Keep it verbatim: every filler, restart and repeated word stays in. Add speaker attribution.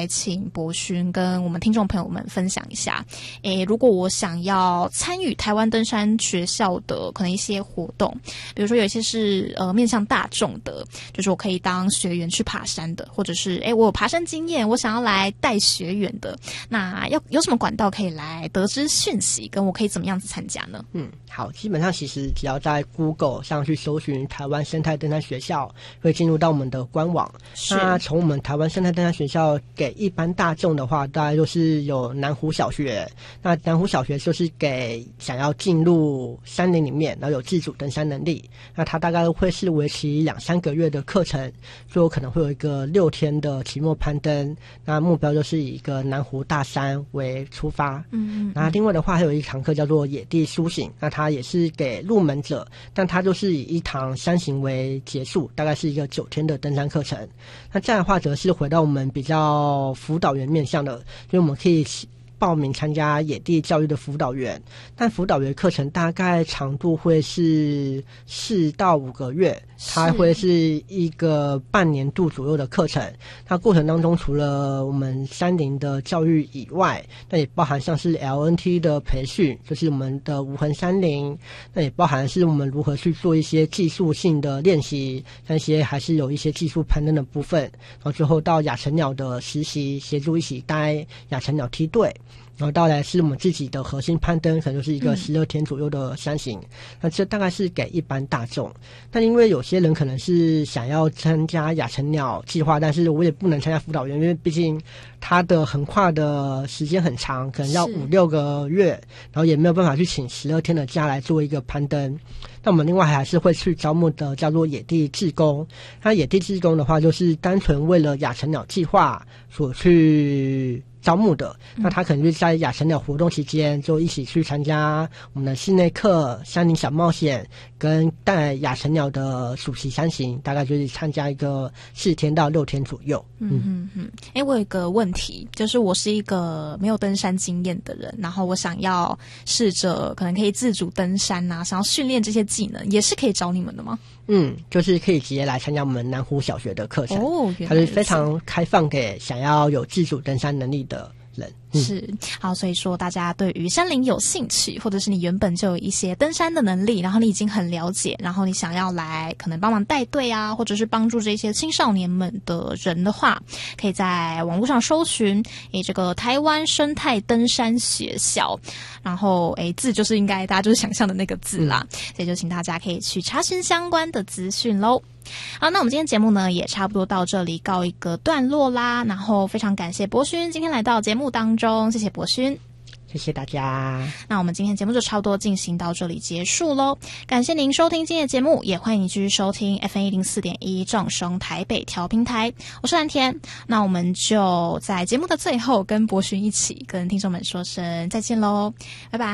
Speaker 1: 来请博勋跟我们听众朋友们分享一下，诶，如果我想要参与台湾登山学校的可能一些活动，比如说有一些是呃面向大众的，就是我可以当学员去爬山的，或者是诶我有爬山经验，我想要来带学员的，那要有什么管道可以来得知讯息，跟我可以怎么样子参加呢？
Speaker 2: 嗯，好，基本上其实只要在 Google 上去搜寻台湾生态登山学校，会进入到我们的官网。那从我们台湾生态登山学校给一般大众的话，大概就是有南湖小学。那南湖小学就是给想要进入山林里面，然后有自主登山能力。那它大概会是为期两三个月的课程，最后可能会有一个六天的期末攀登。那目标就是以一个南湖大山为出发。嗯，那另外的话还有一堂课叫做野地苏醒，那它也是给入门者，但它就是以一堂山行为结束，大概是一个九天的登山课程。那这样的话则是回到我们比较辅导员面向的，所以我们可以报名参加野地教育的辅导员，但辅导员课程大概长度会是四到五个月，它会是一个半年度左右的课程。它过程当中除了我们山林的教育以外，那也包含像是 L N T 的培训，就是我们的无痕山林，那也包含是我们如何去做一些技术性的练习，那些还是有一些技术攀登的部分，然后最后到亚成鸟的实习，协助一起带亚成鸟梯队。然后到来是我们自己的核心攀登，可能就是一个十二天左右的山行。嗯、那这大概是给一般大众。但因为有些人可能是想要参加亚成鸟计划，但是我也不能参加辅导员，因为毕竟它的横跨的时间很长，可能要五六个月，然后也没有办法去请十二天的假来做一个攀登。那我们另外还是会去招募的叫做野地志工。那野地志工的话，就是单纯为了亚成鸟计划所去招募的，那他可能就是在亚成鸟活动期间就一起去参加我们的室内课、山林小冒险跟带亚成鸟的暑期山行，大概就是参加一个四天到六天左右。
Speaker 1: 嗯嗯嗯。哎，我有一个问题，就是我是一个没有登山经验的人，然后我想要试着可能可以自主登山啊，想要训练这些技能，也是可以找你们的吗？
Speaker 2: 嗯，就是可以直接来参加我们南湖小学的课程。
Speaker 1: 哦，
Speaker 2: 它是非常开放给想要有自主登山能力的人。嗯、
Speaker 1: 是，好，所以说大家对于山林有兴趣，或者是你原本就有一些登山的能力，然后你已经很了解，然后你想要来可能帮忙带队啊，或者是帮助这些青少年们的人的话，可以在网络上搜寻诶这个台湾生态登山学校，然后诶字就是应该大家就是想象的那个字啦，嗯、所以就请大家可以去查询相关的资讯咯。好，那我们今天节目呢也差不多到这里告一个段落啦，然后非常感谢博勋今天来到节目当中，谢谢博勋。
Speaker 2: 谢谢大家。
Speaker 1: 那我们今天节目就差不多进行到这里结束咯，感谢您收听今天的节目，也欢迎你继续收听 F M 一零四点一 正声台北调频台，我是蓝田。那我们就在节目的最后跟博勋一起跟听众们说声再见咯，拜拜。